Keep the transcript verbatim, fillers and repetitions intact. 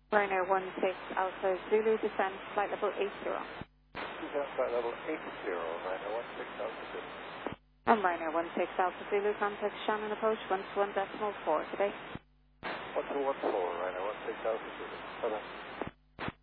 Ryanair one six Alpha Zulu, descent, flight level eight zero. Descent flight level eight zero, Ryanair one six Alpha Zulu. I'm Ryanair one six Alpha Zulu, contact Shannon approach one two one decimal four today. one two one four, Ryanair one six Alpha Zulu. Bye-bye.